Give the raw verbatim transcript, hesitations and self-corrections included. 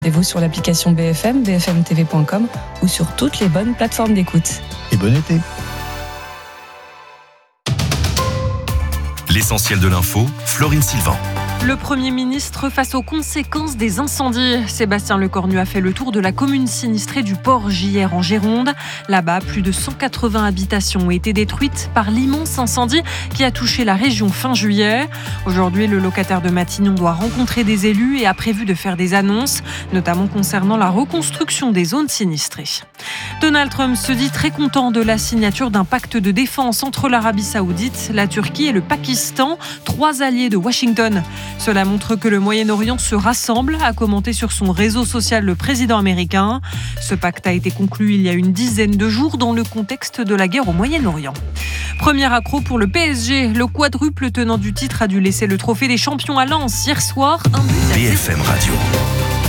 Rendez-vous sur l'application B F M, b f m t v point com ou sur toutes les bonnes plateformes d'écoute. Et bon été. L'essentiel de l'info, Florine Sylvain. Le Premier ministre face aux conséquences des incendies. Sébastien Lecornu a fait le tour de la commune sinistrée du Port-Gier en Gironde. Là-bas, plus de cent quatre-vingts habitations ont été détruites par l'immense incendie qui a touché la région fin juillet. Aujourd'hui, le locataire de Matignon doit rencontrer des élus et a prévu de faire des annonces, notamment concernant la reconstruction des zones sinistrées. Donald Trump se dit très content de la signature d'un pacte de défense entre l'Arabie Saoudite, la Turquie et le Pakistan, trois alliés de Washington. Cela montre que le Moyen-Orient se rassemble, a commenté sur son réseau social le président américain. Ce pacte a été conclu il y a une dizaine de jours dans le contexte de la guerre au Moyen-Orient. Premier accro pour le P S G. Le quadruple tenant du titre a dû laisser le trophée des champions à Lens hier soir. Un but à B F M Radio.